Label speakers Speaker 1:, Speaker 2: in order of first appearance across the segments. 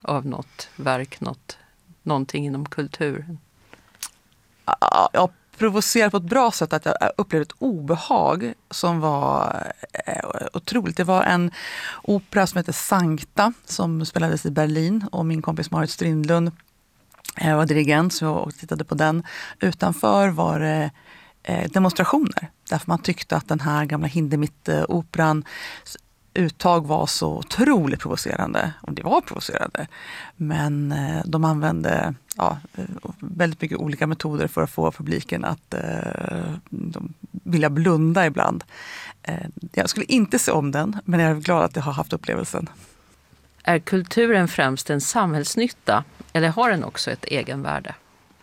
Speaker 1: av något verk, någonting inom kulturen?
Speaker 2: Jag provocerar på ett bra sätt att jag upplevde ett obehag som var otroligt. Det var en opera som heter Sankta som spelades i Berlin och min kompis Marit Strindlund var dirigent så jag tittade på den. Utanför var det demonstrationer därför man tyckte att den här gamla Hindemith-operan uttag var så otroligt provocerande. Och det var provocerande. Men de använde väldigt mycket olika metoder för att få publiken att vilja blunda ibland. Jag skulle inte se om den, men jag är glad att jag har haft upplevelsen.
Speaker 1: Är kulturen främst en samhällsnytta eller har den också ett egenvärde?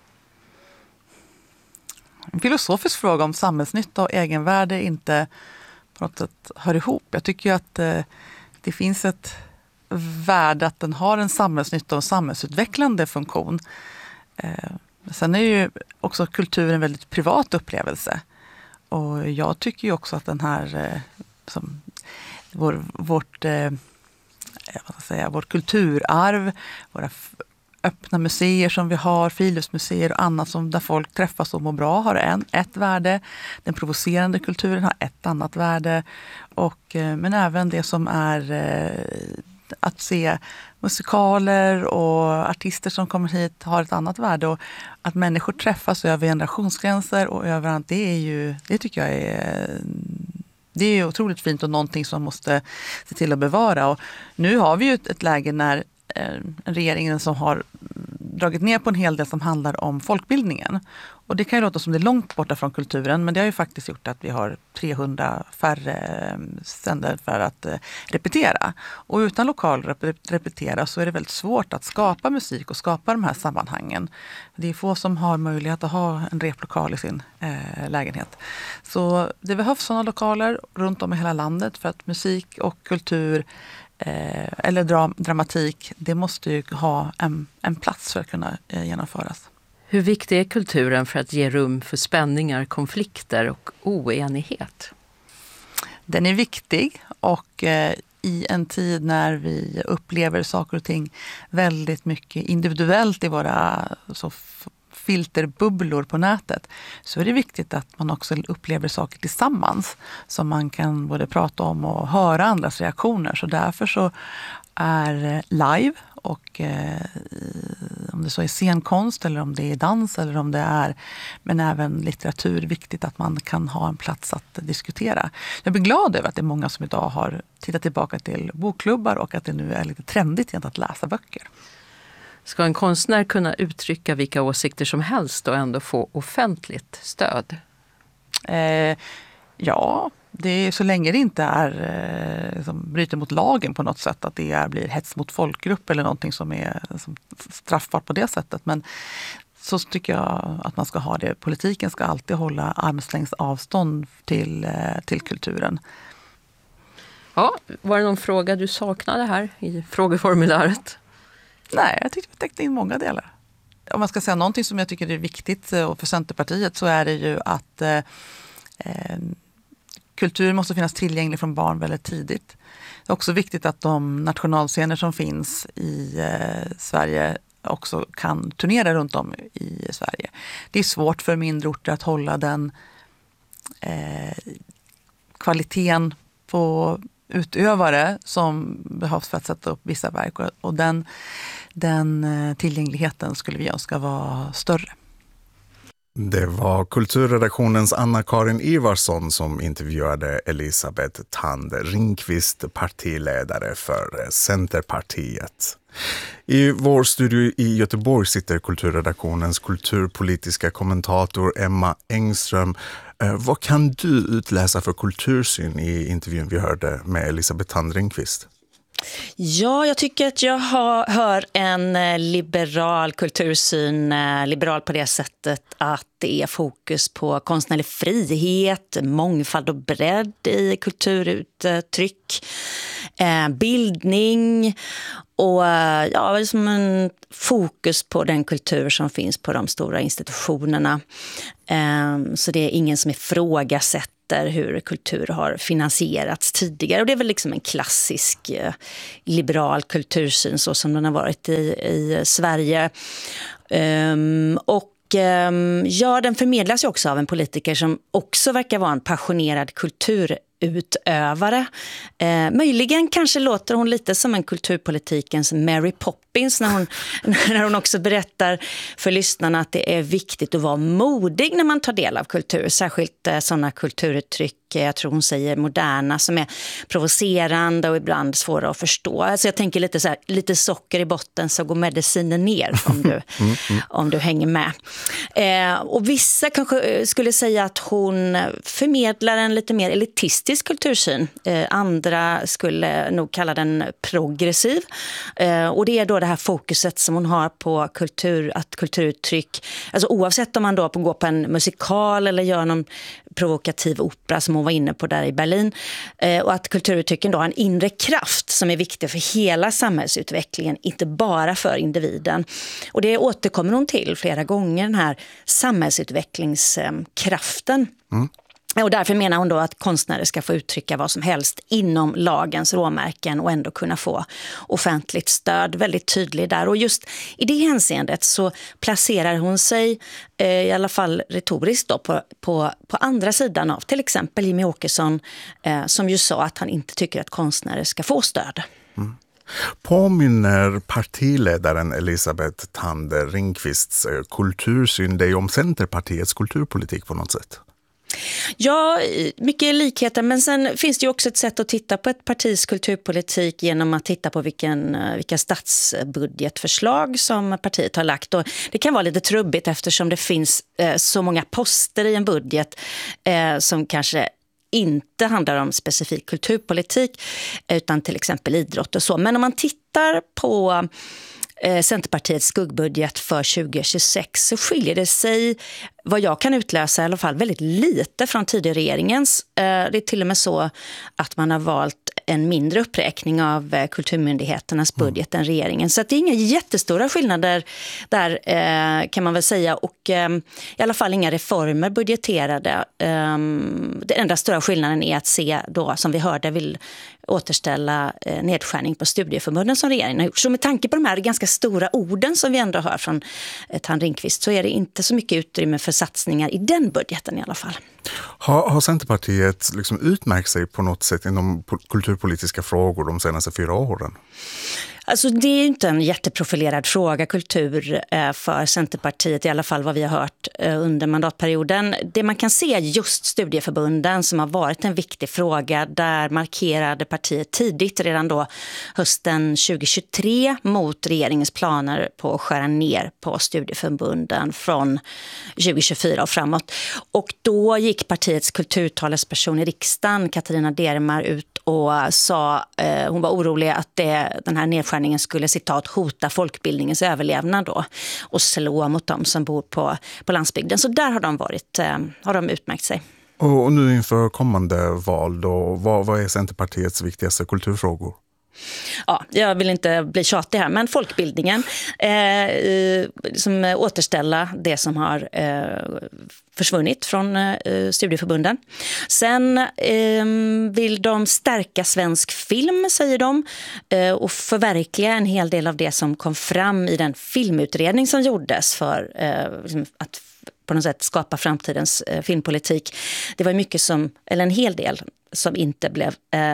Speaker 2: En filosofisk fråga om samhällsnytta och egenvärde inte på något sätt hör ihop. Jag tycker ju att det finns ett värde att den har en samhällsnytta och samhällsutvecklande funktion. Sen är ju också kultur en väldigt privat upplevelse. Och jag tycker ju också att den här vårt kulturarv, våra öppna museer som vi har, friluftsmuseer och annat som där folk träffas och mår bra har ett värde. Den provocerande kulturen har ett annat värde. Men även det som är att se musikaler och artister som kommer hit har ett annat värde. Och att människor träffas över generationsgränser och överallt, det tycker jag det är otroligt fint och någonting som måste se till att bevara. Och nu har vi ju ett läge när regeringen som har dragit ner på en hel del som handlar om folkbildningen. Och det kan ju låta som det är långt borta från kulturen, men det har ju faktiskt gjort att vi har 300 färre sänder för att repetera. Och utan lokal repetera så är det väldigt svårt att skapa musik och skapa de här sammanhangen. Det är få som har möjlighet att ha en replokal i sin lägenhet. Så det behövs sådana lokaler runt om i hela landet för att musik och kultur eller dramatik, det måste ju ha en plats för att kunna genomföras.
Speaker 1: Hur viktig är kulturen för att ge rum för spänningar, konflikter och oenighet?
Speaker 2: Den är viktig och i en tid när vi upplever saker och ting väldigt mycket individuellt i våra filterbubblor på nätet så är det viktigt att man också upplever saker tillsammans som man kan både prata om och höra andras reaktioner. Så därför så är live och om det så är scenkonst eller om det är dans eller om det är men även litteratur viktigt att man kan ha en plats att diskutera. Jag blir glad över att det är många som idag har tittat tillbaka till bokklubbar och att det nu är lite trendigt igen att läsa böcker.
Speaker 1: Ska en konstnär kunna uttrycka vilka åsikter som helst och ändå få offentligt stöd?
Speaker 2: Ja, det är så länge det inte är som bryter mot lagen på något sätt, att det blir hets mot folkgrupp eller någonting som är straffbart på det sättet. Men så tycker jag att man ska ha det. Politiken ska alltid hålla armslängds avstånd till kulturen.
Speaker 1: Ja, var det någon fråga du saknade här i frågeformuläret?
Speaker 2: Nej, jag tyckte vi täckte in många delar. Om man ska säga någonting som jag tycker är viktigt och för Centerpartiet så är det ju att kultur måste finnas tillgänglig från barn väldigt tidigt. Det är också viktigt att de nationalscener som finns i Sverige också kan turnera runt om i Sverige. Det är svårt för mindre orter att hålla den kvaliteten på utövare som behövs för att sätta upp vissa verk. Och den tillgängligheten skulle vi önska vara större.
Speaker 3: Det var kulturredaktionens Anna-Karin Ivarsson som intervjuade Elisabeth Thand Ringqvist, partiledare för Centerpartiet. I vår studio i Göteborg sitter kulturredaktionens kulturpolitiska kommentator Emma Engström. Vad kan du utläsa för kultursyn i intervjun vi hörde med Elisabeth Thand Ringqvist?
Speaker 4: Ja, jag tycker att jag hör en liberal kultursyn, liberal på det sättet att det är fokus på konstnärlig frihet, mångfald och bredd i kulturuttryck, bildning och som en fokus på den kultur som finns på de stora institutionerna. Så det är ingen som ifrågasätter erfarenheter hur kultur har finansierats tidigare. Och det är väl liksom en klassisk liberal kultursyn så som den har varit i Sverige. Ja, den förmedlas ju också av en politiker som också verkar vara en passionerad kulturutövare. Möjligen kanske låter hon lite som en kulturpolitikens Mary Poppins när hon också berättar för lyssnarna att det är viktigt att vara modig när man tar del av kultur. Särskilt sådana kulturuttryck, jag tror hon säger moderna, som är provocerande och ibland svåra att förstå. Alltså jag tänker lite så här, lite socker i botten så går medicinen ner om du hänger med. Och vissa kanske skulle säga att hon förmedlar en lite mer elitistisk kultursyn. Andra skulle nog kalla den progressiv. Och det är då det här fokuset som hon har på kulturuttryck. Alltså oavsett om man då går på en musikal eller gör någon provokativ opera som hon var inne på där i Berlin. Och att kulturuttrycken då har en inre kraft som är viktig för hela samhällsutvecklingen, inte bara för individen. Och det återkommer hon till flera gånger, den här samhällsutvecklingskraften. Och därför menar hon då att konstnärer ska få uttrycka vad som helst inom lagens råmärken och ändå kunna få offentligt stöd. Väldigt tydlig där. Och just i det hänseendet så placerar hon sig i alla fall retoriskt då, på andra sidan av till exempel Jimmie Åkesson som ju sa att han inte tycker att konstnärer ska få stöd.
Speaker 3: Påminner partiledaren Elisabeth Thande Ringqvists kultursyn dig om Centerpartiets kulturpolitik på något sätt?
Speaker 4: Ja, mycket likheter, men sen finns det ju också ett sätt att titta på ett partis kulturpolitik genom att titta på vilka statsbudgetförslag som partiet har lagt. Och det kan vara lite trubbigt eftersom det finns så många poster i en budget som kanske inte handlar om specifik kulturpolitik utan till exempel idrott och så. Men om man tittar på Centerpartiets skuggbudget för 2026 så skiljer det sig, vad jag kan utläsa i alla fall, väldigt lite från tidigare regeringens. Det är till och med så att man har valt en mindre uppräkning av kulturmyndigheternas budget än regeringen. Så att det är inga jättestora skillnader där kan man väl säga, och i alla fall inga reformer budgeterade. Den enda stora skillnaden är att se då, som vi hörde, vill återställa nedskärning på studieförbunden som regeringen har gjort. Så med tanke på de här ganska stora orden som vi ändå hör från Thande Ringqvist så är det inte så mycket utrymme för satsningar i den budgeten i alla fall.
Speaker 3: Har Centerpartiet liksom utmärkt sig på något sätt inom kulturpolitiska frågor de senaste 4 åren?
Speaker 4: Alltså det är inte en jätteprofilerad fråga, kultur, för Centerpartiet, i alla fall vad vi har hört under mandatperioden. Det man kan se är just studieförbunden som har varit en viktig fråga. Där markerade partiet tidigt, redan då hösten 2023, mot regeringens planer på att skära ner på studieförbunden från 2024 och framåt. Och då gick partiets kulturtalesperson i riksdagen, Katarina Dermar, ut och sa, hon var orolig att den här nedskärningen skulle, citat, hota folkbildningens överlevnad då och slå mot dem som bor på landsbygden. Så där har de utmärkt sig.
Speaker 3: Och nu inför kommande val då, vad är Centerpartiets viktigaste kulturfrågor?
Speaker 4: Ja, jag vill inte bli tjatig här, men folkbildningen, som återställa det som har försvunnit från studieförbunden. Sen vill de stärka svensk film, säger de, och förverkliga en hel del av det som kom fram i den filmutredning som gjordes för att på något sätt skapa framtidens filmpolitik. Det var mycket en hel del som inte blev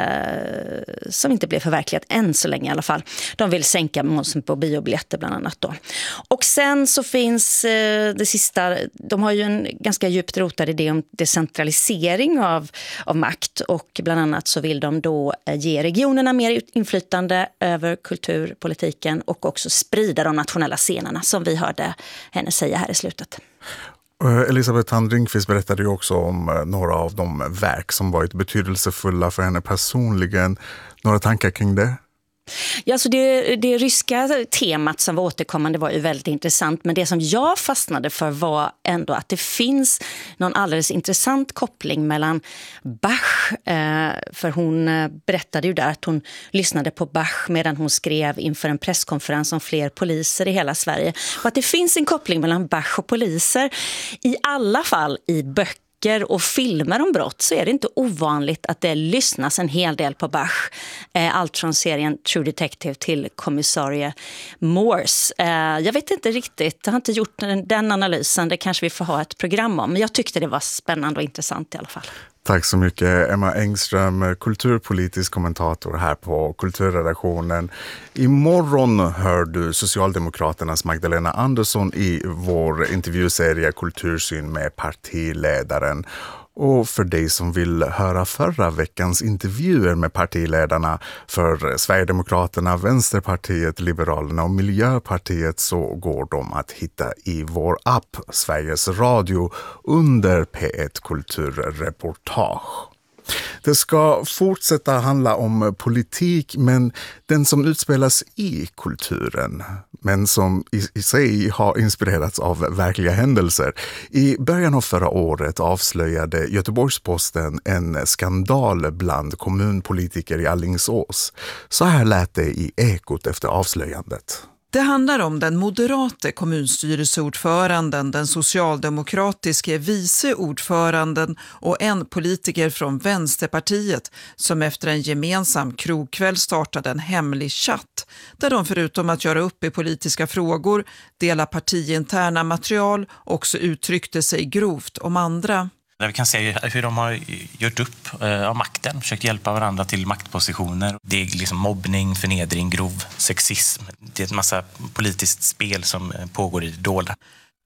Speaker 4: förverkligat än så länge i alla fall. De vill sänka momsen på biobiljetter bland annat då. Och sen så finns det sista, de har ju en ganska djupt rotad idé om decentralisering av makt, och bland annat så vill de då ge regionerna mer inflytande över kulturpolitiken och också sprida de nationella scenerna, som vi hörde henne säga här i slutet.
Speaker 3: Elisabeth Thande Ringqvist berättade ju också om några av de verk som varit betydelsefulla för henne personligen. Några tankar kring det?
Speaker 4: Ja, så det ryska temat som var återkommande var ju väldigt intressant, men det som jag fastnade för var ändå att det finns någon alldeles intressant koppling mellan Bach, för hon berättade ju där att hon lyssnade på Bach medan hon skrev inför en presskonferens om fler poliser i hela Sverige, och att det finns en koppling mellan Bach och poliser, i alla fall i böcker böcker och filmer om brott så är det inte ovanligt att det lyssnas en hel del på Bach. Allt från serien True Detective till kommissarie Morse. Jag vet inte riktigt, jag har inte gjort den analysen. Det kanske vi får ha ett program om. Men jag tyckte det var spännande och intressant i alla fall.
Speaker 3: Tack så mycket Emma Engström, kulturpolitisk kommentator här på Kulturredaktionen. Imorgon hör du Socialdemokraternas Magdalena Andersson i vår intervjuserie Kultursyn med partiledaren. Och för dig som vill höra förra veckans intervjuer med partiledarna för Sverigedemokraterna, Vänsterpartiet, Liberalerna och Miljöpartiet så går de att hitta i vår app Sveriges Radio under P1 Kulturreportage. Det ska fortsätta handla om politik, men den som utspelas i kulturen, men som i sig har inspirerats av verkliga händelser. I början av förra året avslöjade Göteborgs-Posten en skandal bland kommunpolitiker i Alingsås. Så här lät det i Ekot efter avslöjandet.
Speaker 5: Det handlar om den moderate kommunstyrelseordföranden, den socialdemokratiske vice ordföranden och en politiker från Vänsterpartiet som efter en gemensam krogkväll startade en hemlig chatt där de förutom att göra upp i politiska frågor, dela partiinterna material också uttryckte sig grovt om andra.
Speaker 6: Där vi kan se hur de har gjort upp av makten, försökt hjälpa varandra till maktpositioner. Det är liksom mobbning, förnedring, grov sexism. Det är en massa politiskt spel som pågår i det dolda.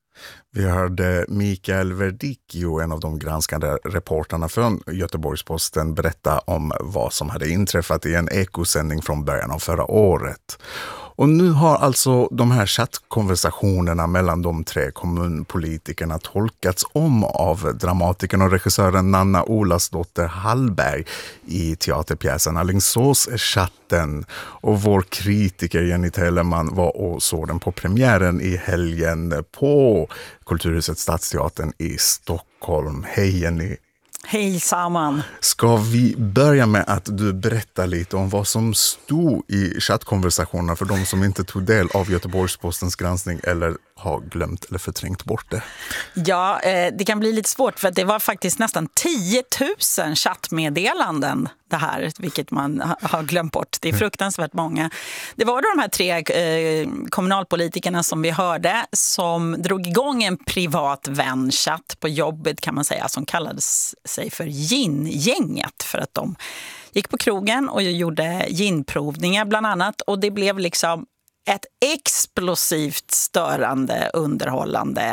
Speaker 3: Vi hörde Mikael Verdicchio, en av de granskande reporterna från Göteborgs-Posten, berätta om vad som hade inträffat i en ekosändning från början av förra året. Och nu har alltså de här chattkonversationerna mellan de tre kommunpolitikerna tolkats om av dramatikern och regissören Nanna Olasdotter Hallberg i teaterpjäsen Alingsås-chatten. Och vår kritiker Jenny Telemann var och såg den på premiären i helgen på Kulturhuset Stadsteatern i Stockholm. Hej Jenny!
Speaker 7: Hej samman!
Speaker 3: Ska vi börja med att du berättar lite om vad som stod i chattkonversationerna för de som inte tog del av Göteborgs-Postens granskning eller har glömt eller förträngt bort det?
Speaker 7: Ja, det kan bli lite svårt för att det var faktiskt nästan 10 000 chattmeddelanden det här, vilket man har glömt bort. Det är fruktansvärt många. Det var då de här tre kommunalpolitikerna som vi hörde som drog igång en privat vänchatt på jobbet kan man säga som kallades sig för Gin-gänget för att de gick på krogen och gjorde ginprovningar bland annat och det blev liksom ett explosivt störande, underhållande,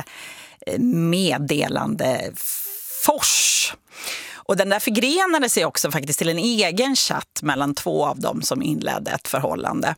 Speaker 7: meddelande fors. Och den där förgrenade sig också faktiskt till en egen chatt mellan två av dem som inledde ett förhållande.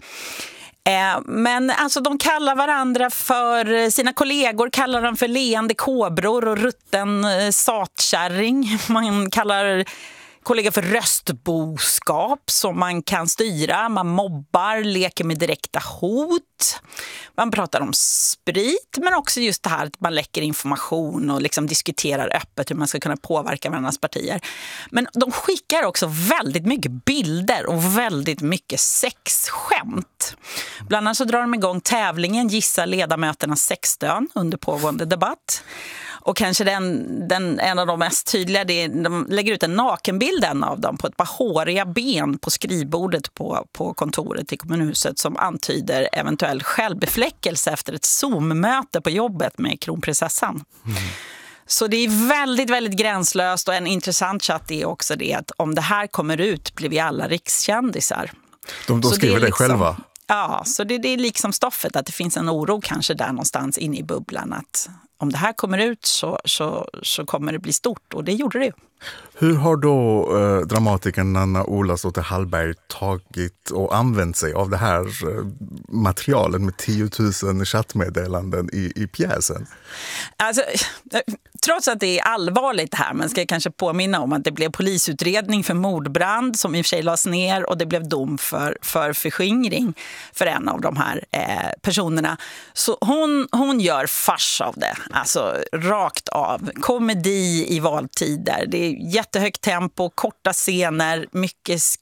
Speaker 7: Men alltså de kallar varandra för, sina kollegor kallar dem för leende kobror och rutten satkärring. Man kallar kollegor för röstboskap som man kan styra. Man mobbar, leker med direkta hot. Man pratar om sprit men också just det här att man läcker information och liksom diskuterar öppet hur man ska kunna påverka varandras partier. Men de skickar också väldigt mycket bilder och väldigt mycket sexskämt. Bland annat så drar de igång tävlingen Gissa ledamöternas sexstön under pågående debatt. Och kanske en av de mest tydliga, det är, de lägger ut en nakenbild av dem på ett par håriga ben på skrivbordet på kontoret i kommunhuset som antyder eventuell självbefläckelse efter ett Zoom-möte på jobbet med kronprinsessan. Så det är väldigt, väldigt gränslöst och en intressant chatt är också det att om det här kommer ut blir vi alla rikskändisar.
Speaker 3: De skriver det själva?
Speaker 7: Ja, så det är liksom stoffet att det finns en oro kanske där någonstans inne i bubblan att om det här kommer ut så kommer det bli stort och det gjorde det ju.
Speaker 3: Hur har då dramatikern Nanna Olasdotter Hallberg tagit och använt sig av det här materialet med 10 000 chattmeddelanden i pjäsen?
Speaker 7: Alltså, trots att det är allvarligt här, men ska jag kanske påminna om att det blev polisutredning för mordbrand som i och för sig lades ner och det blev dom för förskingring för en av de här personerna. Så hon gör fars av det, alltså rakt av. Komedi i valtider, det är jättehögt tempo, korta scener, mycket skratt.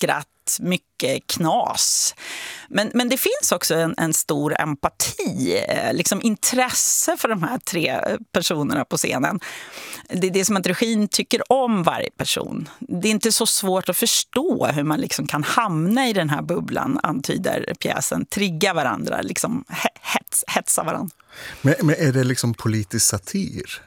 Speaker 7: rätt mycket knas. Men det finns också en stor empati, liksom intresse för de här 3 personerna på scenen. Det är som att regin tycker om varje person. Det är inte så svårt att förstå hur man liksom kan hamna i den här bubblan, antyder pjäsen. Trigga varandra, liksom hetsa varandra.
Speaker 3: Men är det liksom politisk satir?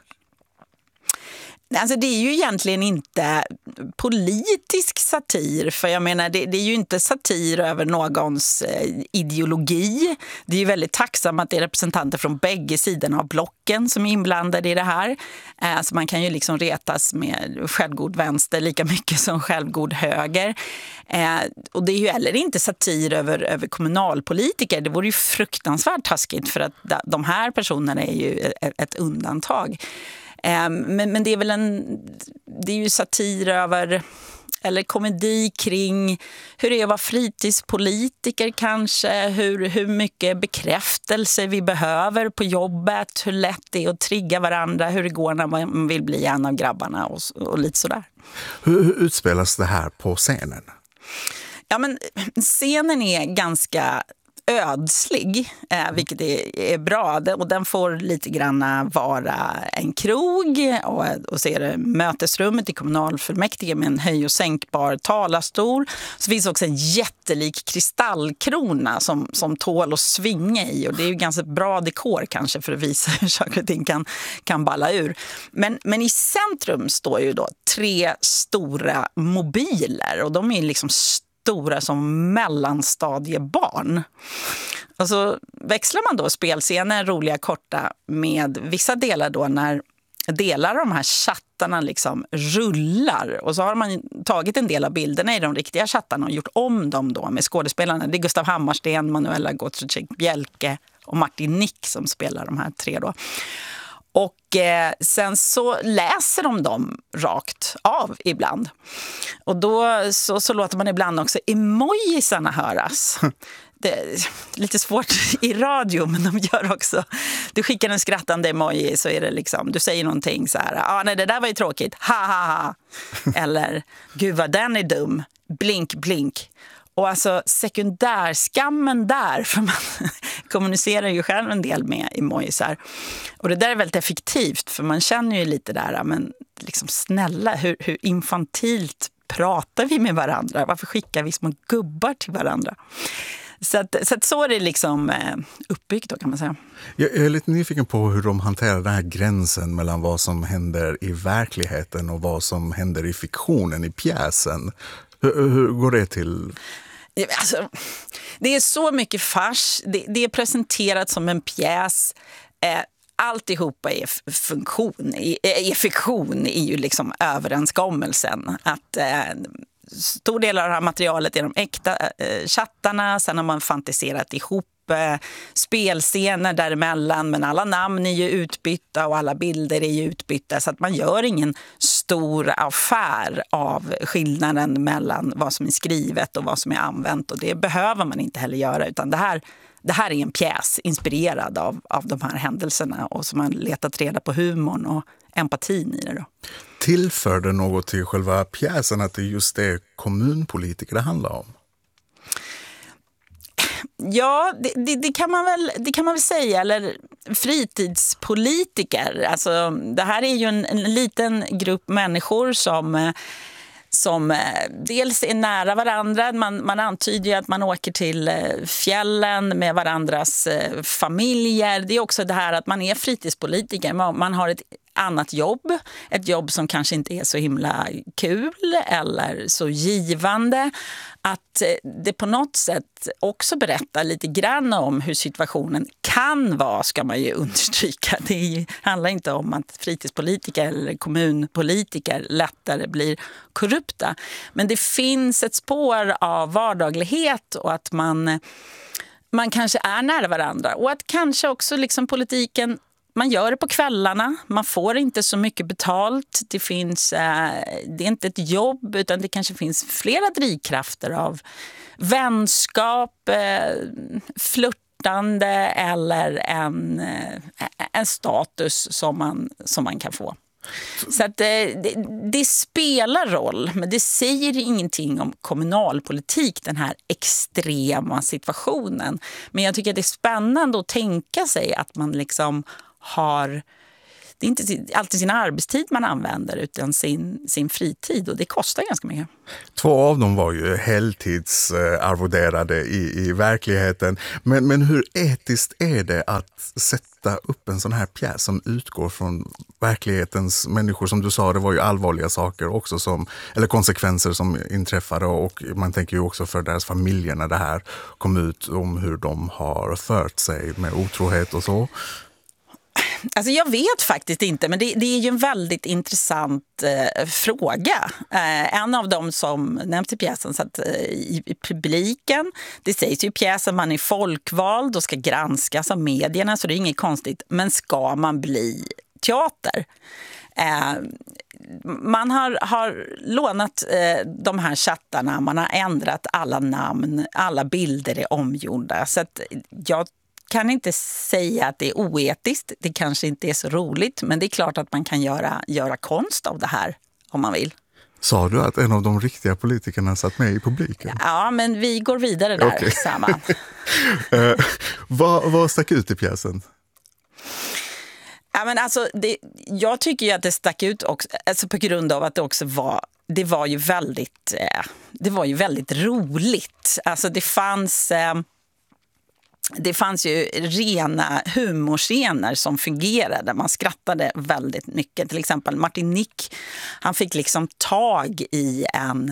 Speaker 7: Alltså det är ju egentligen inte politisk satir, för jag menar det är ju inte satir över någons ideologi. Det är ju väldigt tacksamt att det är representanter från bägge sidorna av blocken som är inblandade i det här. Så man kan ju liksom retas med självgod vänster lika mycket som självgod höger. Och det är ju heller inte satir över kommunalpolitiker. Det vore ju fruktansvärt taskigt, för att de här personerna är ju ett undantag. Men det är väl det är ju satir över, eller komedi kring hur det är att vara fritidspolitiker kanske, hur mycket bekräftelse vi behöver på jobbet, hur lätt det är att trigga varandra, hur det går när man vill bli en av grabbarna och lite sådär.
Speaker 3: Hur utspelas det här på scenen?
Speaker 7: Ja, men scenen är ganska ödslig, vilket är bra, och den får lite grann vara en krog, och så är det mötesrummet i kommunalfullmäktige med en höj- och sänkbar talarstol. Så finns också en jättelik kristallkrona som tål att svinga i, och det är ju ganska bra dekor kanske för att visa hur saker och ting kan balla ur. Men i centrum står ju då 3 stora mobiler, och de är liksom stora som mellanstadiebarn. Och så växlar man då spelscener, roliga korta, med vissa delar då när delar av de här chattarna liksom rullar. Och så har man tagit en del av bilderna i de riktiga chattarna och gjort om dem då med skådespelarna. Det är Gustav Hammarsten, Manuela Gottschick-Bjelke och Martin Nick som spelar de här 3 då. Och sen så läser de dem rakt av ibland. Och då så låter man ibland också emojisarna höras. Det är lite svårt i radio, men de gör också. Du skickar en skrattande emoji, så är det liksom, du säger någonting så här: nej, det där var ju tråkigt, ha ha ha. Eller gud vad den är dum, blink blink. Och alltså sekundärskammen där, för man kommunicerar ju själv en del med emojisar. Och det där är väldigt effektivt, för man känner ju lite där, men liksom snälla, hur infantilt pratar vi med varandra? Varför skickar vi små gubbar till varandra? Så är det liksom uppbyggt då, kan man säga.
Speaker 3: Jag är lite nyfiken på hur de hanterar den här gränsen mellan vad som händer i verkligheten och vad som händer i fiktionen, i pjäsen. Hur går det till?
Speaker 7: Alltså, det är så mycket fars. Det är presenterat som en pjäs. Alltihopa är funktion. Fiktion är ju liksom överenskommelsen. Att stor del av det här materialet är de äkta chattarna. Sen har man fantiserat ihop spelscener däremellan, men alla namn är ju utbytta och alla bilder är ju utbytta, så att man gör ingen stor affär av skillnaden mellan vad som är skrivet och vad som är använt, och det behöver man inte heller göra, utan det här är en pjäs inspirerad av de här händelserna, och som man letat reda på humorn och empatin i det då.
Speaker 3: Tillför det något till själva pjäsen att det är just det kommunpolitiker det handlar om?
Speaker 7: Ja, det kan man väl säga, eller fritidspolitiker. Alltså, det här är ju en liten grupp människor som dels är nära varandra. Man antyder ju att man åker till fjällen med varandras familjer. Det är också det här att man är fritidspolitiker. Man har ett annat jobb. Ett jobb som kanske inte är så himla kul eller så givande. Att det på något sätt också berättar lite grann om hur situationen kan vara, ska man ju understryka. Det handlar inte om att fritidspolitiker eller kommunpolitiker lättare blir korrupta. Men det finns ett spår av vardaglighet och att man kanske är nära varandra. Och att kanske också liksom politiken, man gör det på kvällarna, man får inte så mycket betalt. Det är inte ett jobb, utan det kanske finns flera drivkrafter av vänskap, flörtande eller en status som man kan få. Så att det spelar roll, men det säger ingenting om kommunalpolitik, den här extrema situationen. Men jag tycker att det är spännande att tänka sig att man liksom har... Det är inte alltid sin arbetstid man använder utan sin fritid, och det kostar ganska mycket.
Speaker 3: 2 av dem var ju heltidsarvoderade i verkligheten. Men hur etiskt är det att sätta upp en sån här pjäs som utgår från verklighetens människor? Som du sa, det var ju allvarliga saker också, eller konsekvenser som inträffade, och man tänker ju också för deras familjer när det här kom ut om hur de har fört sig med otrohet och så.
Speaker 7: Alltså jag vet faktiskt inte, men det är ju en väldigt intressant fråga. En av dem som nämns i pjäsen satt i publiken. Det sägs ju i pjäsen att man är folkvald och ska granskas av medierna, så det är inget konstigt. Men ska man bli teater? Man har lånat de här chattarna, man har ändrat alla namn, alla bilder är omgjorda. Så att jag kan inte säga att det är oetiskt, det kanske inte är så roligt, men det är klart att man kan göra konst av det här om man vill.
Speaker 3: Sa du att en av de riktiga politikerna satt med i publiken?
Speaker 7: Ja, men vi går vidare där, okay. Samman.
Speaker 3: Vad stack ut i pjäsen?
Speaker 7: Ja, men alltså, jag tycker ju att det stack ut också, alltså på grund av att det var ju väldigt roligt. Alltså det fanns ju rena humorscener som fungerade. Man skrattade väldigt mycket. Till exempel Martin Nick, han fick liksom tag i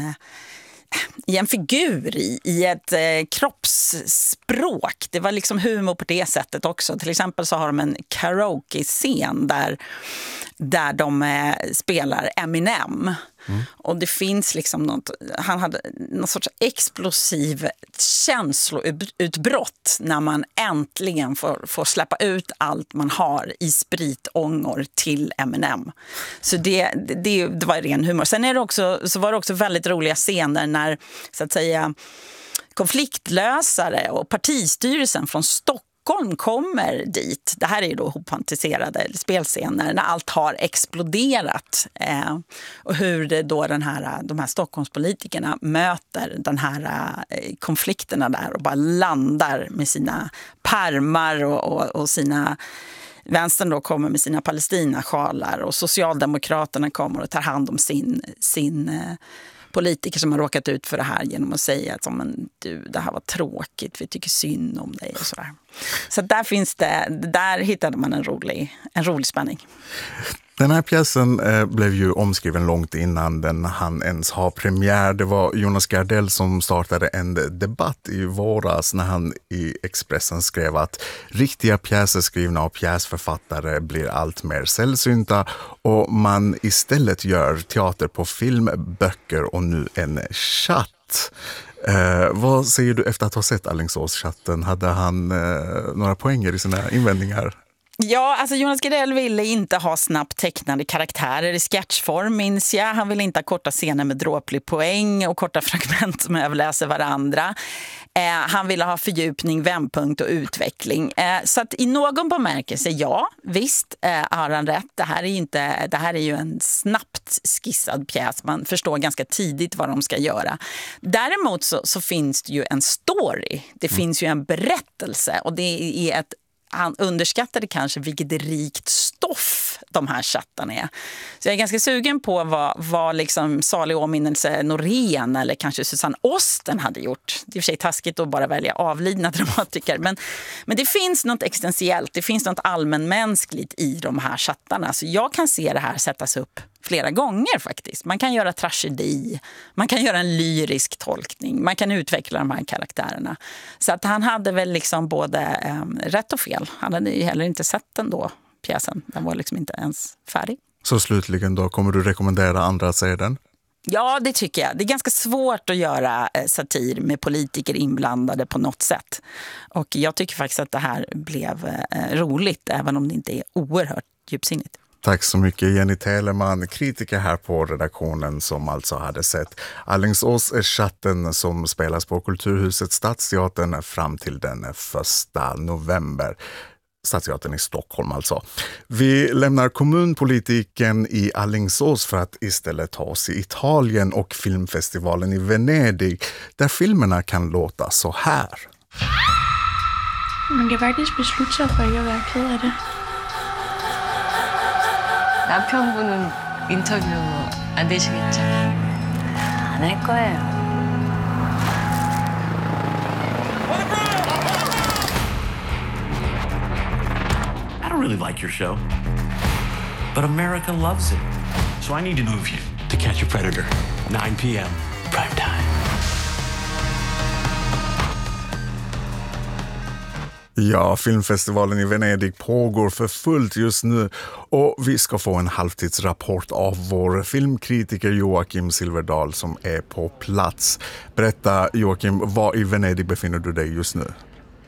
Speaker 7: en figur i ett kroppsspråk. Det var liksom humor på det sättet också. Till exempel så har de en karaoke-scen där de spelar Eminem. Och det finns liksom han hade någon sorts explosiv känsloutbrott när man äntligen får släppa ut allt man har i spritångor till Eminem. Så det var ren humor. Sen var det också väldigt roliga scener när, så att säga, konfliktlösare och partistyrelsen från Stockholm kommer dit. Det här är ju då hopfantiserade spelscener när allt har exploderat, och hur det då de här Stockholmspolitikerna möter den här konflikterna där och bara landar med sina pärmar och sina... Vänstern då kommer med sina Palestinasjalar och Socialdemokraterna kommer och tar hand om sin politiker som har råkat ut för det här genom att säga att det här var tråkigt, vi tycker synd om dig och sådär. Så där hittade man en rolig spänning.
Speaker 3: Den här pjäsen blev ju omskriven långt innan den hann ens ha premiär. Det var Jonas Gardell som startade en debatt i våras när han i Expressen skrev att riktiga pjäser skrivna av pjäsförfattare blir allt mer sällsynta och man istället gör teater på film, böcker och nu en chatt. Vad säger du efter att ha sett Alingsås-chatten? Hade han några poänger i sina invändningar?
Speaker 7: Ja, alltså Jonas Gardell ville inte ha snabbt tecknade karaktärer i sketchform, minns jag. Han ville inte ha korta scener med dråplig poäng och korta fragment som överläser varandra. Han ville ha fördjupning, vändpunkt och utveckling. Så att i någon bemärkelse, ja, visst har han rätt. Det här är ju en snabbt skissad pjäs. Man förstår ganska tidigt vad de ska göra. Däremot så finns det ju en story. Det finns ju en berättelse, och det är han underskattade kanske vilket rikt stoff de här chattarna är. Så jag är ganska sugen på vad liksom salig åminnelse Norén eller kanske Susanne Osten hade gjort. Det är i och för sig taskigt att bara välja avlidna dramatiker. Men det finns något existentiellt, det finns något allmänmänskligt i de här chattarna. Så jag kan se det här sättas upp flera gånger faktiskt. Man kan göra tragedi, man kan göra en lyrisk tolkning, man kan utveckla de här karaktärerna. Så att han hade väl liksom både rätt och fel. Han hade ju heller inte sett den då, pjäsen. Den var liksom inte ens färdig.
Speaker 3: Så slutligen då, kommer du rekommendera andra att se den?
Speaker 7: Ja, det tycker jag. Det är ganska svårt att göra satir med politiker inblandade på något sätt. Och jag tycker faktiskt att det här blev roligt, även om det inte är oerhört djupsinnigt.
Speaker 3: Tack så mycket Jenny Telemann, kritiker här på redaktionen som alltså hade sett Alingsås-chatten som spelas på Kulturhuset Stadsteatern fram till den 1 november. Stadsteatern i Stockholm alltså. Vi lämnar kommunpolitiken i Alingsås för att istället ta oss i Italien och filmfestivalen i Venedig, där filmerna kan låta så här.
Speaker 8: Man kan faktiskt besluta sig för att inte vara ked av det.
Speaker 9: 남편분은 인터뷰 안 되시겠죠?
Speaker 10: 안 할 거예요.
Speaker 11: I don't really like your show, but America loves it. So I need to move you to Catch a Predator, 9 p.m. prime time.
Speaker 3: Ja, filmfestivalen i Venedig pågår för fullt just nu och vi ska få en halvtidsrapport av vår filmkritiker Joakim Silverdal som är på plats. Berätta Joakim, var i Venedig befinner du dig just nu?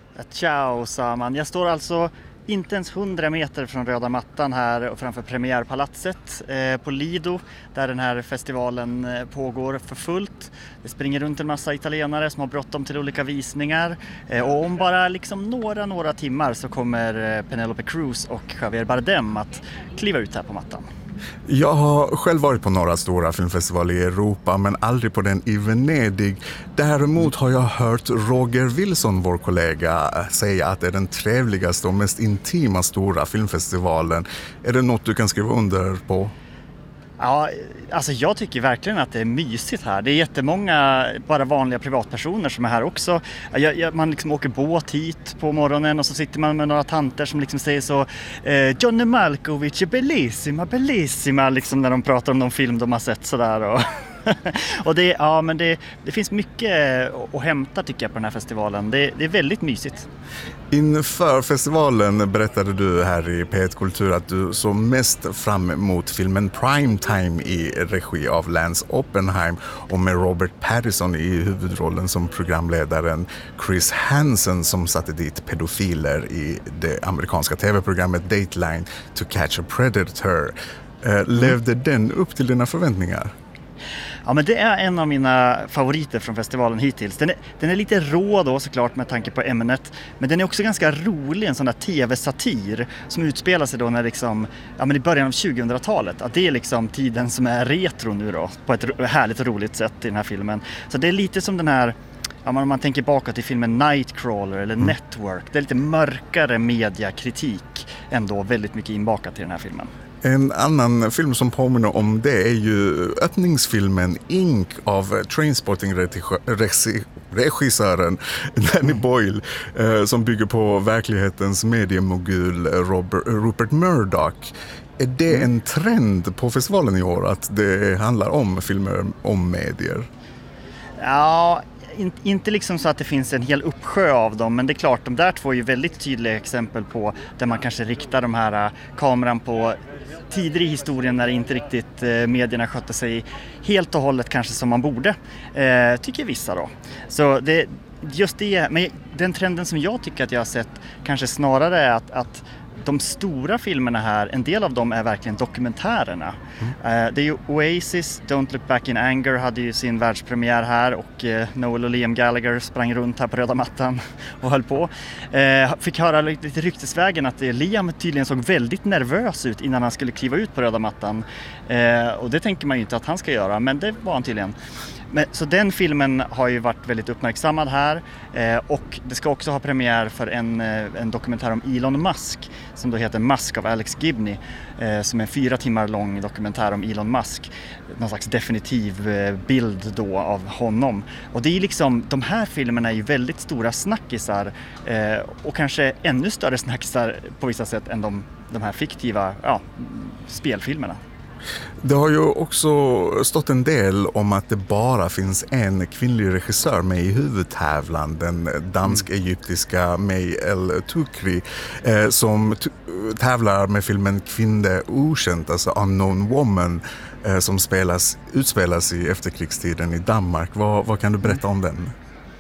Speaker 12: Ciao, sa man. Jag står alltså inte ens 100 meter från röda mattan här och framför premiärpalatset på Lido där den här festivalen pågår för fullt. Det springer runt en massa italienare som har bråttom till olika visningar och om bara liksom några timmar så kommer Penelope Cruz och Javier Bardem att kliva ut här på mattan.
Speaker 3: Jag har själv varit på några stora filmfestivaler i Europa men aldrig på den i Venedig. Däremot har jag hört Roger Wilson, vår kollega, säga att det är den trevligaste och mest intima stora filmfestivalen. Är det något du kan skriva under på?
Speaker 12: Ja, alltså jag tycker verkligen att det är mysigt här. Det är jättemånga bara vanliga privatpersoner som är här också. Man liksom åker båt hit på morgonen och så sitter man med några tanter som liksom säger så Johnny Malkovich är bellissima liksom när de pratar om någon film de har sett sådär och och det finns mycket att hämta tycker jag på den här festivalen. Det är väldigt mysigt.
Speaker 3: Inför festivalen berättade du här i P1 Kultur att du såg mest fram emot filmen Primetime i regi av Lance Oppenheim och med Robert Pattinson i huvudrollen som programledaren Chris Hansen som satte dit pedofiler i det amerikanska tv-programmet Dateline to Catch a Predator. Levde den upp till dina förväntningar?
Speaker 12: Ja, men det är en av mina favoriter från festivalen hittills. Den är lite rå då såklart med tanke på ämnet. Men den är också ganska rolig, en sån där tv-satir som utspelar sig då när liksom, men i början av 2000-talet. Att det är liksom tiden som är retro nu då, på ett härligt och roligt sätt i den här filmen. Så det är lite som den här, om man tänker bakåt i filmen Nightcrawler eller Network. Det är lite mörkare mediakritik ändå väldigt mycket inbakat i den här filmen.
Speaker 3: En annan film som påminner om det är ju öppningsfilmen Ink av Trainspotting-regissören Danny Boyle som bygger på verklighetens mediemogul Rupert Murdoch. Är det en trend på festivalen i år att det handlar om filmer om medier?
Speaker 12: Ja, inte liksom så att det finns en hel uppsjö av dem, men det är klart, de där två är ju väldigt tydliga exempel på där man kanske riktar de här kameran på tider i historien när inte riktigt medierna skötte sig helt och hållet kanske som man borde, tycker vissa då. Så just det, men den trenden som jag tycker att jag har sett kanske snarare är att de stora filmerna här, en del av dem är verkligen dokumentärerna. Det är ju Oasis, Don't Look Back in Anger hade ju sin världspremiär här och Noel och Liam Gallagher sprang runt här på röda mattan och höll på. Fick höra lite ryktesvägen att Liam tydligen såg väldigt nervös ut innan han skulle kliva ut på röda mattan. Och det tänker man ju inte att han ska göra, men det var han tydligen. Så den filmen har ju varit väldigt uppmärksammad här och det ska också ha premiär för en dokumentär om Elon Musk som då heter Musk av Alex Gibney som är en 4 timmar lång dokumentär om Elon Musk. Någon slags definitiv bild då av honom. Och det är liksom, de här filmerna är ju väldigt stora snackisar och kanske ännu större snackisar på vissa sätt än de här fiktiva spelfilmerna.
Speaker 3: Det har ju också stått en del om att det bara finns en kvinnlig regissör med i huvudtävlan, den dansk-egyptiska May El Tukri som tävlar med filmen Kvinne okänt, alltså Unknown Woman, som utspelas i efterkrigstiden i Danmark. Vad kan du berätta om den?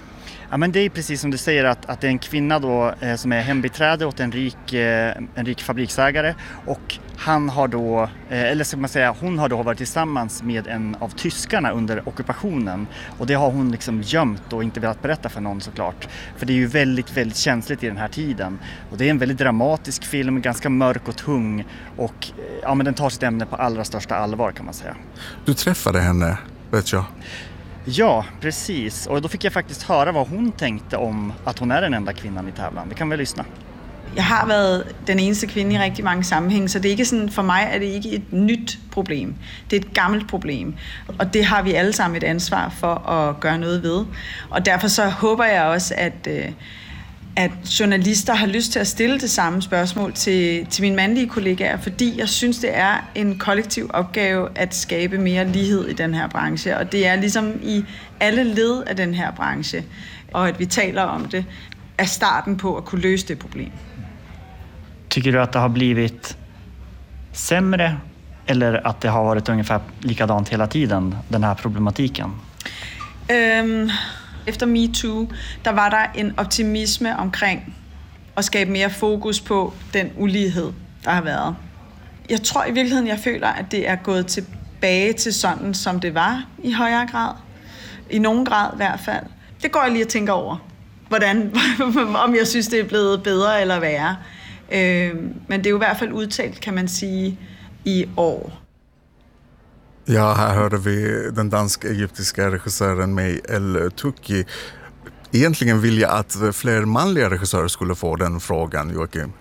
Speaker 12: Ja, men det är precis som du säger att det är en kvinna då, som är hembiträde åt en rik fabriksägare, och han har då, eller ska man säga, hon har då varit tillsammans med en av tyskarna under ockupationen, och det har hon liksom gömt och inte velat berätta för någon såklart, för det är ju väldigt, väldigt känsligt i den här tiden, och det är en väldigt dramatisk film, ganska mörk och tung, och ja, men den tar sitt ämne på allra största allvar kan man säga.
Speaker 3: Du träffade henne, vet jag.
Speaker 12: Ja, precis. Og då fick jag faktiskt höra vad hon tänkte om att hon är den enda kvinnan i tävlan. Vi kan väl lyssna.
Speaker 13: Jeg har været den eneste kvinde i rigtig mange sammenhæng, så det er ikke sådan, for mig er det ikke et nyt problem. Det er et gammelt problem, og det har vi alle sammen et ansvar for at gøre noget ved. Og derfor så håber jeg også, at journalister har lyst til at stille det samme spørgsmål til mine mandlige kollegaer, fordi jeg synes, det er en kollektiv opgave at skabe mere lighed i den her branche, og det er ligesom i alle led af den her branche, og at vi taler om det, er starten på at kunne løse det problem.
Speaker 12: Tycker du att det har blivit sämre eller att det har varit ungefär likadant hela tiden, den här problematiken?
Speaker 13: Efter MeToo, der var der en optimisme omkring at skabe mere fokus på den ulighed, der har været. Jeg tror i virkeligheden, jeg føler, at det er gået tilbage til sådan, som det var i højere grad. I nogen grad i hvert fald. Det går jeg lige at tænke over, om jeg synes, det er blevet bedre eller værre. Men det är ju i alla fall uttalt, kan man säga, i år.
Speaker 3: Ja, här hörde vi den dansk-egyptiska regissören May El-Touki. Egentligen vill jag att fler manliga regissörer skulle få den frågan, Joakim.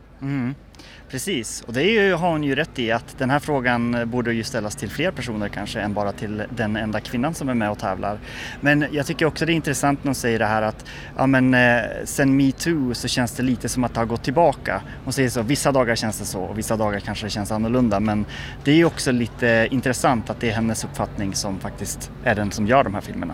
Speaker 12: Precis, och det har hon ju rätt i, att den här frågan borde ju ställas till fler personer kanske än bara till den enda kvinnan som är med och tävlar. Men jag tycker också det är intressant när hon säger det här att ja, men, sen MeToo så känns det lite som att det har gått tillbaka. Hon säger så, vissa dagar känns det så och vissa dagar kanske det känns annorlunda, men det är också lite intressant att det är hennes uppfattning som faktiskt är den som gör de här filmerna.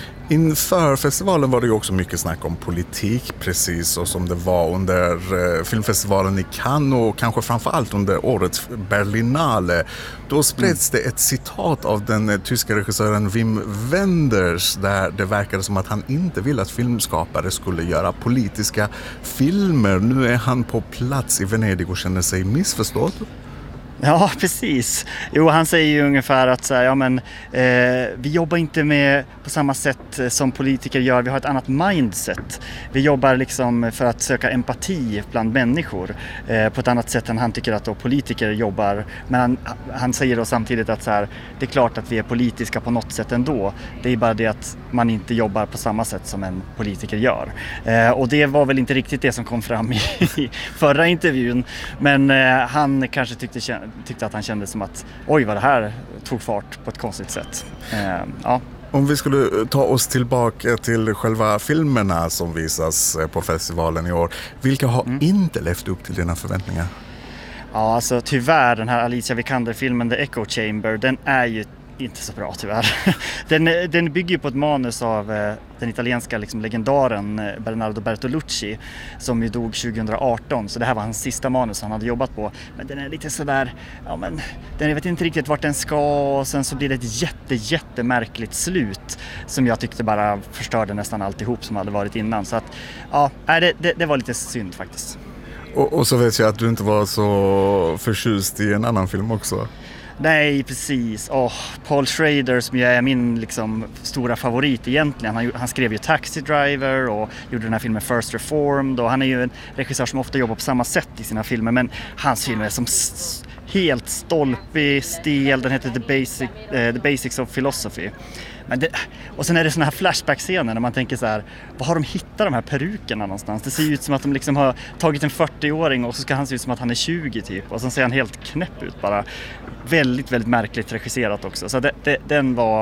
Speaker 3: Inför festivalen var det ju också mycket snack om politik, precis och som det var under filmfestivalen i Cannes och kanske framförallt under årets Berlinale. Då spreds det ett citat av den tyska regissören Wim Wenders där det verkade som att han inte ville att filmskapare skulle göra politiska filmer. Nu är han på plats i Venedig och känner sig missförstådd.
Speaker 12: Ja, precis. Jo, han säger ju ungefär att så här, ja, men, vi jobbar inte med på samma sätt som politiker gör. Vi har ett annat mindset. Vi jobbar liksom för att söka empati bland människor på ett annat sätt än han tycker att då politiker jobbar. Men han säger då samtidigt att så här, det är klart att vi är politiska på något sätt ändå. Det är bara det att man inte jobbar på samma sätt som en politiker gör. Och det var väl inte riktigt det som kom fram i förra intervjun. Men han kanske tyckte att han kände som att oj, vad det här tog fart på ett konstigt sätt. Ja.
Speaker 3: Om vi skulle ta oss tillbaka till själva filmerna som visas på festivalen i år, vilka har inte levt upp till dina förväntningar?
Speaker 12: Ja, alltså tyvärr den här Alicia Vikander-filmen The Echo Chamber, den är ju inte så bra tyvärr. Den bygger på ett manus av den italienska liksom legendaren Bernardo Bertolucci som ju dog 2018, så det här var hans sista manus han hade jobbat på. Men den är lite sådär, ja men jag vet inte riktigt vart den ska, och sen så blir det ett jättemärkligt slut som jag tyckte bara förstörde nästan alltihop som hade varit innan. Så att ja, det var lite synd faktiskt.
Speaker 3: Och så vet jag att du inte var så förtjust i en annan film också.
Speaker 12: Nej, precis. Paul Schrader som ju är min liksom stora favorit egentligen. Han skrev ju Taxi Driver och gjorde den här filmen First Reformed. Och han är ju en regissör som ofta jobbar på samma sätt i sina filmer. Men hans film är som helt stolpig, stel. Den heter The Basics of Philosophy. Och sen är det såna här flashback-scener när man tänker så här, vad har de hittat de här perukerna någonstans? Det ser ut som att de liksom har tagit en 40-åring och så ska han se ut som att han är 20 typ. Och sen ser han helt knäpp ut bara. Väldigt, väldigt märkligt regisserat också. Så det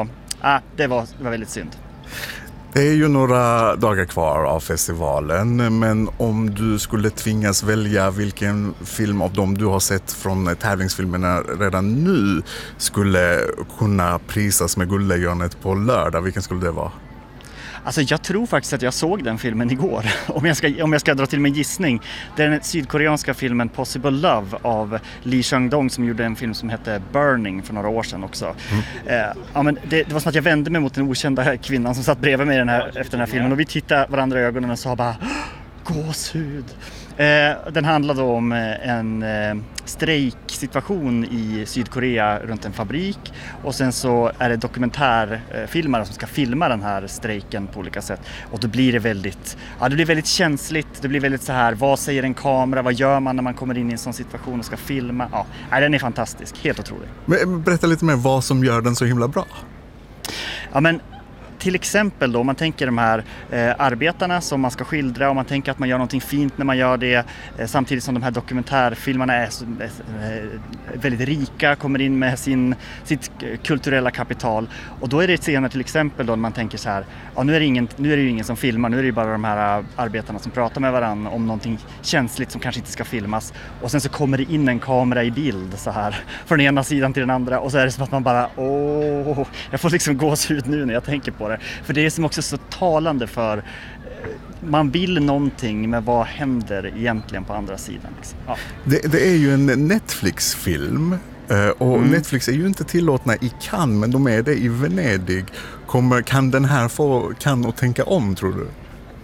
Speaker 12: var väldigt synd.
Speaker 3: Det är ju några dagar kvar av festivalen, men om du skulle tvingas välja vilken film av dem du har sett från tävlingsfilmerna redan nu skulle kunna prisas med Guldlejonet på lördag, vilken skulle det vara?
Speaker 12: Alltså jag tror faktiskt att jag såg den filmen igår, om jag ska dra till min gissning. Den sydkoreanska filmen Possible Love av Lee Chang-dong som gjorde en film som hette Burning för några år sedan också. Ja, men det var som att jag vände mig mot den okända kvinnan som satt bredvid mig efter den här filmen och vi tittade varandra i ögonen och sa bara gåshud. Den handlade om en strejksituation i Sydkorea runt en fabrik och sen så är det dokumentärfilmare som ska filma den här strejken på olika sätt och då blir det väldigt känsligt, det blir väldigt så här, vad säger en kamera, vad gör man när man kommer in i en sån situation och ska filma? Ja, den är fantastisk, helt otrolig.
Speaker 3: Men berätta lite mer vad som gör den så himla bra.
Speaker 12: Ja, men till exempel då, om man tänker de här arbetarna som man ska skildra och man tänker att man gör någonting fint när man gör det samtidigt som de här dokumentärfilmerna är väldigt rika, kommer in med sitt kulturella kapital och då är det scener till exempel då när man tänker så här, ja, nu är det ju ingen som filmar, nu är det ju bara de här arbetarna som pratar med varandra om någonting känsligt som kanske inte ska filmas och sen så kommer det in en kamera i bild så här från ena sidan till den andra och så är det som att man bara jag får liksom gåshud nu när jag tänker på det. För det är som också så talande för man vill någonting men vad händer egentligen på andra sidan liksom. Ja.
Speaker 3: Det är ju en Netflix-film och Netflix är ju inte tillåtna i Cannes men de är det i Venedig. Kan den här få Cannes att tänka om, tror du?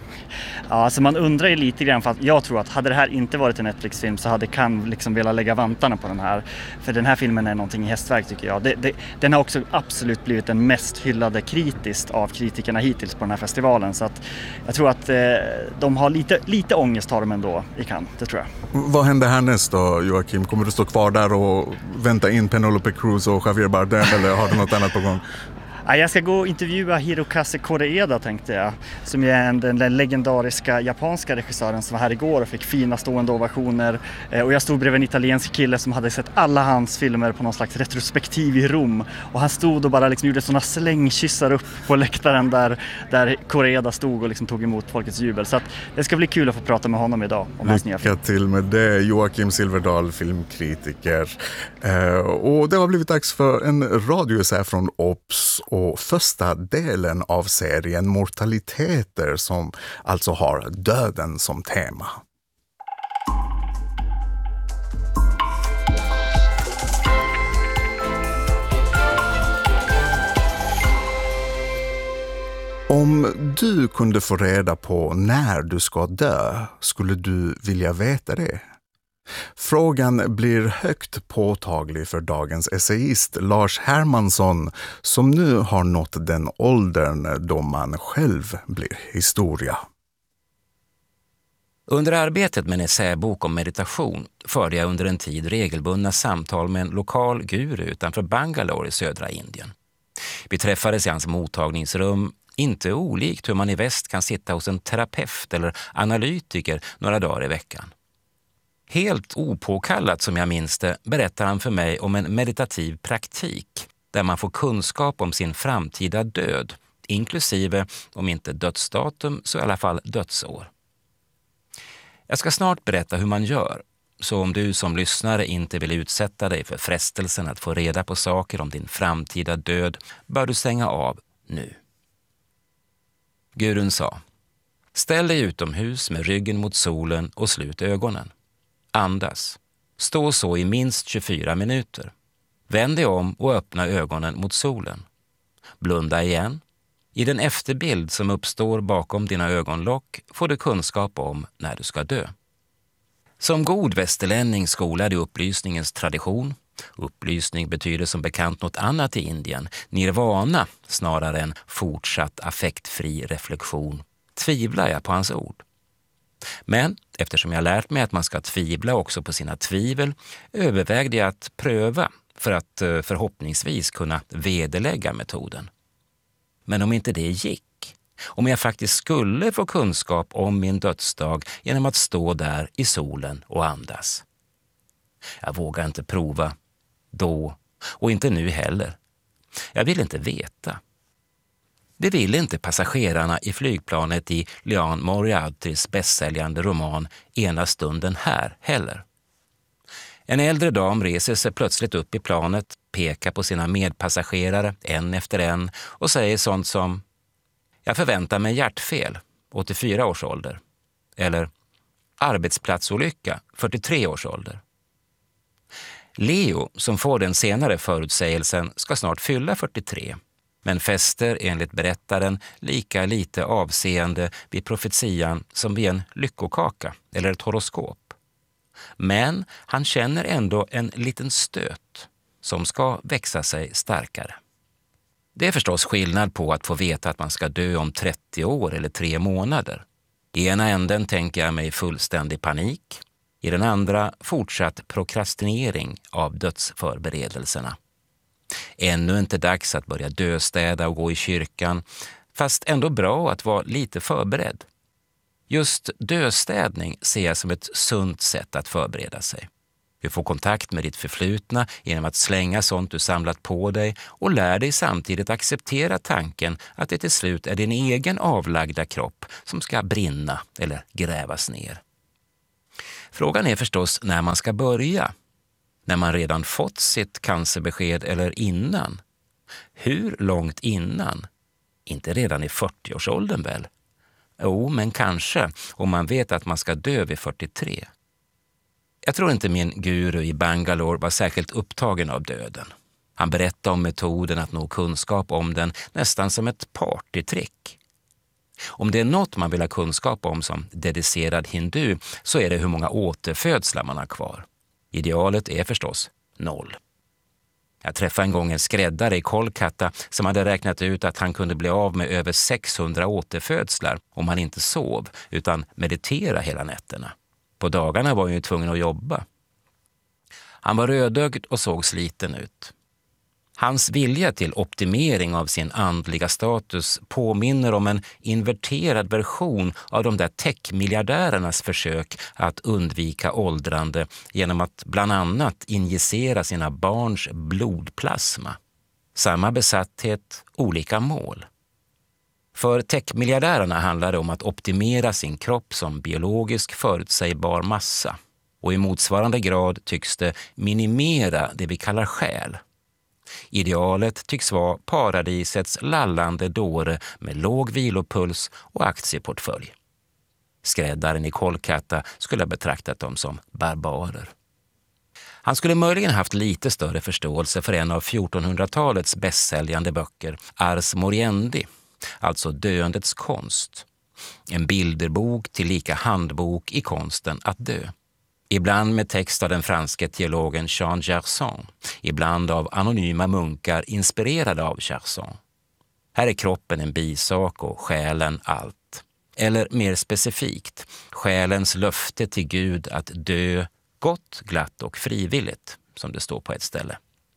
Speaker 12: Ja, alltså man undrar ju lite grann för att jag tror att hade det här inte varit en Netflix-film så hade Cannes liksom velat lägga vantarna på den här. För den här filmen är någonting i hästverk tycker jag. Den har också absolut blivit den mest hyllade kritiskt av kritikerna hittills på den här festivalen. Så att jag tror att de har lite ångest har de ändå i Cannes, det tror jag.
Speaker 3: Vad händer härnäst då, Joakim? Kommer du stå kvar där och vänta in Penelope Cruz och Javier Bardem eller har du något annat på gång?
Speaker 12: Jag ska gå och intervjua Hirokazu Koreeda tänkte jag, som är den legendariska japanska regissören som var här igår och fick fina stående ovationer. Och jag stod bredvid en italiensk kille som hade sett alla hans filmer på någon slags retrospektiv i Rom. Och han stod och bara liksom gjorde sådana slängkyssar upp på läktaren där Koreeda stod och liksom tog emot folkets jubel. Så att det ska bli kul att få prata med honom idag om hans nya film.
Speaker 3: Lycka till med det, Joakim Silverdahl, filmkritiker. Och det har blivit dags för en radioessä från OBS. Och första delen av serien Mortaliteter som alltså har döden som tema. Om du kunde få reda på när du ska dö, skulle du vilja veta det? Frågan blir högt påtaglig för dagens essayist Lars Hermansson som nu har nått den åldern då man själv blir historia.
Speaker 14: Under arbetet med en essäbok om meditation förde jag under en tid regelbundna samtal med en lokal guru utanför Bangalore i södra Indien. Vi träffades i hans mottagningsrum, inte olikt hur man i väst kan sitta hos en terapeut eller analytiker några dagar i veckan. Helt opåkallat som jag minns det berättar han för mig om en meditativ praktik där man får kunskap om sin framtida död, inklusive om inte dödsdatum så i alla fall dödsår. Jag ska snart berätta hur man gör, så om du som lyssnare inte vill utsätta dig för frestelsen att få reda på saker om din framtida död bör du stänga av nu. Gurun sa: ställ dig utomhus med ryggen mot solen och slut ögonen. Andas. Stå så i minst 24 minuter. Vänd dig om och öppna ögonen mot solen. Blunda igen. I den efterbild som uppstår bakom dina ögonlock får du kunskap om när du ska dö. Som god västerlänning skolad i upplysningens tradition. Upplysning betyder som bekant något annat i Indien. Nirvana snarare än fortsatt affektfri reflektion. Tvivlar jag på hans ord. Men eftersom jag lärt mig att man ska tvivla också på sina tvivel övervägde jag att pröva för att förhoppningsvis kunna vederlägga metoden. Men om inte det gick, om jag faktiskt skulle få kunskap om min dödsdag genom att stå där i solen och andas. Jag vågar inte prova då och inte nu heller. Jag vill inte veta. Det vill inte passagerarna i flygplanet i Liane Moriartys bästsäljande roman Ena stunden här heller. En äldre dam reser sig plötsligt upp i planet, pekar på sina medpassagerare en efter en och säger sånt som: Jag förväntar mig hjärtfel, 84 års ålder. Eller arbetsplatsolycka, 43 års ålder. Leo, som får den senare förutsägelsen, ska snart fylla 43, men fäster enligt berättaren lika lite avseende vid profetian som vid en lyckokaka eller ett horoskop. Men han känner ändå en liten stöt som ska växa sig starkare. Det är förstås skillnad på att få veta att man ska dö om 30 år eller 3 månader. I ena änden tänker jag mig fullständig panik. I den andra fortsatt prokrastinering av dödsförberedelserna. Ännu inte dags att börja döstäda och gå i kyrkan, fast ändå bra att vara lite förberedd. Just döstädning ser jag som ett sunt sätt att förbereda sig. Du får kontakt med ditt förflutna genom att slänga sånt du samlat på dig och lär dig samtidigt acceptera tanken att det till slut är din egen avlagda kropp som ska brinna eller grävas ner. Frågan är förstås när man ska börja. När man redan fått sitt cancerbesked eller innan. Hur långt innan? Inte redan i 40-årsåldern väl? Jo, men kanske om man vet att man ska dö vid 43. Jag tror inte min guru i Bangalore var särskilt upptagen av döden. Han berättade om metoden att nå kunskap om den nästan som ett partytrick. Om det är något man vill ha kunskap om som dedicerad hindu så är det hur många återfödslar man har kvar. Idealet är förstås 0. Jag träffade en gång en skräddare i Kolkata som hade räknat ut att han kunde bli av med över 600 återfödslar om han inte sov utan meditera hela nätterna. På dagarna var han ju tvungen att jobba. Han var rödögd och såg sliten ut. Hans vilja till optimering av sin andliga status påminner om en inverterad version av de där tech-miljardärernas försök att undvika åldrande genom att bland annat injicera sina barns blodplasma. Samma besatthet, olika mål. För tech-miljardärerna handlar det om att optimera sin kropp som biologisk förutsägbar massa. Och i motsvarande grad tycks det minimera det vi kallar själ. Idealet tycks vara paradisets lallande dåre med låg vilopuls och aktieportfölj. Skräddaren i Kolkata skulle ha betraktat dem som barbarer. Han skulle möjligen haft lite större förståelse för en av 1400-talets bästsäljande böcker, Ars Moriendi, alltså Döendets konst. En bilderbok tillika handbok i konsten att dö. Ibland med text av den franske teologen Jean Gerson, ibland av anonyma munkar inspirerade av Gerson. Här är kroppen en bisak och själen allt. Eller mer specifikt, själens löfte till Gud att dö gott, glatt och frivilligt, som det står på ett ställe.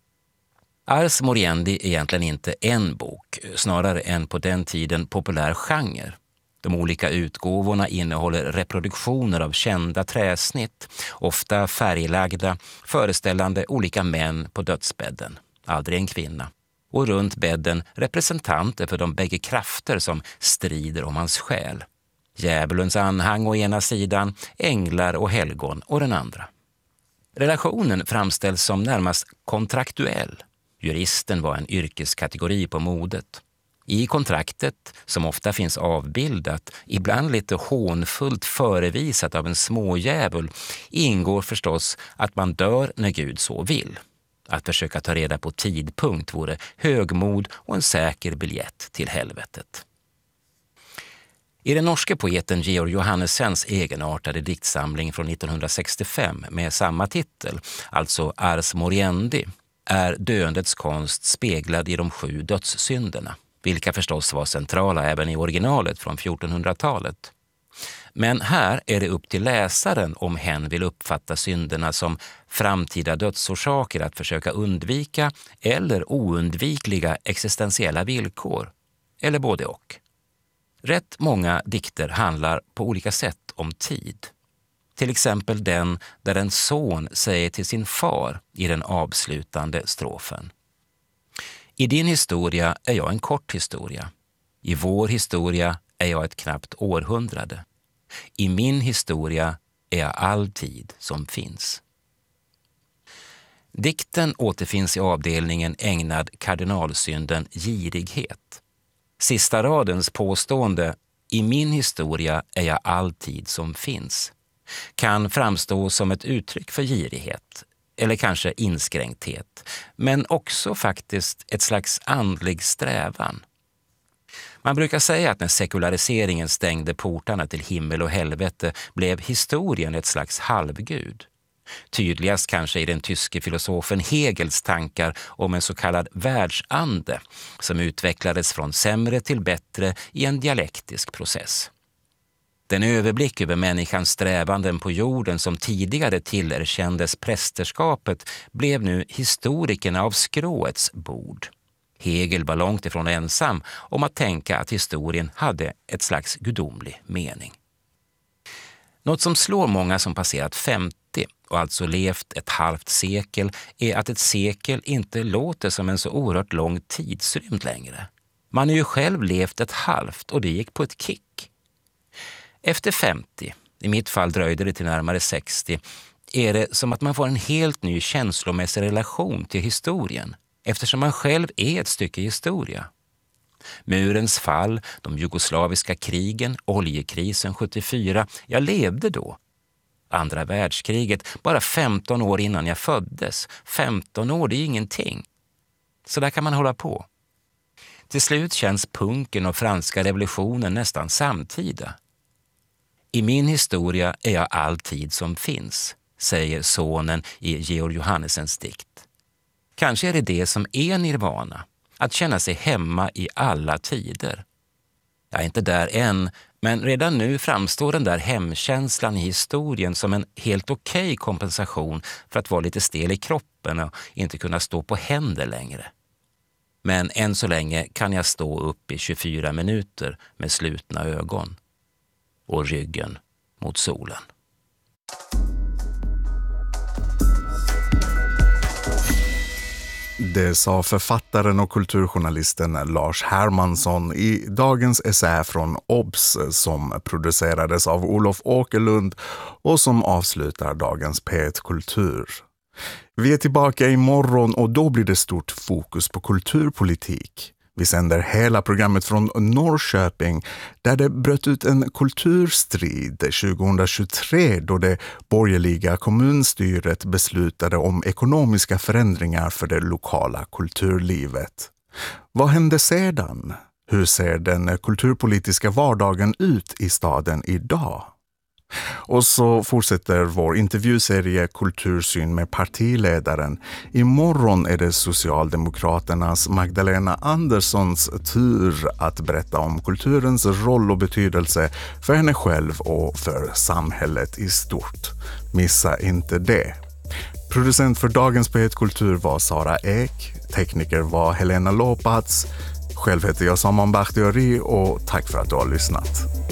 Speaker 14: Ars Moriendi är egentligen inte en bok, snarare en på den tiden populär genre. De olika utgåvorna innehåller reproduktioner av kända träsnitt, ofta färglagda, föreställande olika män på dödsbädden, aldrig en kvinna. Och runt bädden representanter för de bägge krafter som strider om hans själ. Djävulens anhang å ena sidan, änglar och helgon å den andra. Relationen framställs som närmast kontraktuell. Juristen var en yrkeskategori på modet. I kontraktet, som ofta finns avbildat, ibland lite hånfullt förevisat av en smådjävul, ingår förstås att man dör när Gud så vill. Att försöka ta reda på tidpunkt vore högmod och en säker biljett till helvetet. I den norske poeten Georg Johannessens egenartade diktsamling från 1965 med samma titel, alltså Ars Moriendi, är döendets konst speglad i de 7 dödssynderna, vilka förstås var centrala även i originalet från 1400-talet. Men här är det upp till läsaren om hen vill uppfatta synderna som framtida dödsorsaker att försöka undvika eller oundvikliga existentiella villkor, eller både och. Rätt många dikter handlar på olika sätt om tid. Till exempel den där en son säger till sin far i den avslutande strofen: I din historia är jag en kort historia. I vår historia är jag ett knappt århundrade. I min historia är jag all tid som finns. Dikten återfinns i avdelningen ägnad kardinalsynden girighet. Sista radens påstående "I min historia är jag alltid som finns" kan framstå som ett uttryck för girighet eller kanske inskränkthet, men också faktiskt ett slags andlig strävan. Man brukar säga att när sekulariseringen stängde portarna till himmel och helvete blev historien ett slags halvgud. Tydligast kanske i den tyske filosofen Hegels tankar om en så kallad världsande som utvecklades från sämre till bättre i en dialektisk process. Den överblick över människans strävanden på jorden som tidigare tillerkändes prästerskapet blev nu historikerna av skråets bord. Hegel var långt ifrån ensam om att tänka att historien hade ett slags gudomlig mening. Något som slår många som passerat 50 och alltså levt ett halvt sekel är att ett sekel inte låter som en så oerhört lång tidsrymd längre. Man har ju själv levt ett halvt och det gick på ett kick. Efter 50, i mitt fall dröjde det till närmare 60, är det som att man får en helt ny känslomässig relation till historien, eftersom man själv är ett stycke historia. Murens fall, de jugoslaviska krigen, oljekrisen 74, jag levde då. Andra världskriget, bara 15 år innan jag föddes. 15 år, det är ingenting. Så där kan man hålla på. Till slut känns punken och franska revolutionen nästan samtida. I min historia är jag alltid som finns, säger sonen i Georg Johannessens dikt. Kanske är det som är nirvana, att känna sig hemma i alla tider. Jag är inte där än, men redan nu framstår den där hemkänslan i historien som en helt okej kompensation för att vara lite stel i kroppen och inte kunna stå på händer längre. Men än så länge kan jag stå upp i 24 minuter med slutna ögon och ryggen mot solen.
Speaker 3: Det sa författaren och kulturjournalisten Lars Hermansson i dagens essä från OBS som producerades av Olof Åkerlund och som avslutar dagens P1 Kultur. Vi är tillbaka imorgon och då blir det stort fokus på kulturpolitik. Vi sänder hela programmet från Norrköping där det bröt ut en kulturstrid 2023 då det borgerliga kommunstyret beslutade om ekonomiska förändringar för det lokala kulturlivet. Vad hände sedan? Hur ser den kulturpolitiska vardagen ut i staden idag? Och så fortsätter vår intervjuserie Kultursyn med partiledaren. Imorgon är det Socialdemokraternas Magdalena Anderssons tur att berätta om kulturens roll och betydelse för henne själv och för samhället i stort. Missa inte det. Producent för dagens P1 Kultur var Sara Ek, tekniker var Helena Lopatz. Själv heter jag Saman Bakhtiari och tack för att du har lyssnat.